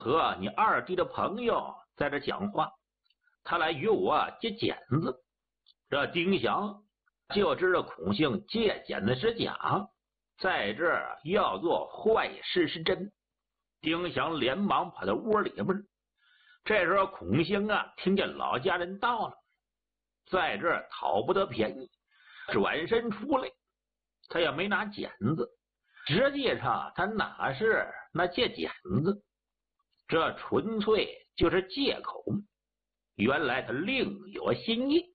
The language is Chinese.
和你二弟的朋友在这讲话，他来与我借剪子。这丁祥就知道孔姓借剪子是假，在这要做坏事是真。丁祥连忙跑到屋里边。这时候孔姓听见老家人到了，在这讨不得便宜，转身出来。他也没拿剪子，实际上他哪是那借剪子，这纯粹就是借口。原来他另有心意。